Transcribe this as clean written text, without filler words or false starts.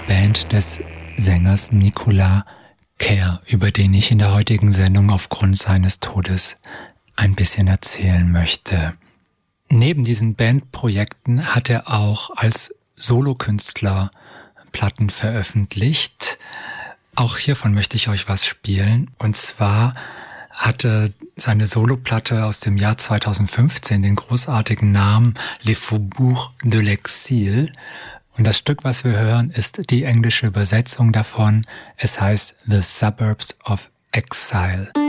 Band des Sängers Nicolas Kerr, über den ich in der heutigen Sendung aufgrund seines Todes ein bisschen erzählen möchte. Neben diesen Bandprojekten hat er auch als Solokünstler Platten veröffentlicht. Auch hiervon möchte ich euch was spielen. Und zwar hatte seine Soloplatte aus dem Jahr 2015 den großartigen Namen Les Faubourgs de l'Exil. Und das Stück, was wir hören, ist die englische Übersetzung davon. Es heißt The Suburbs of Exile.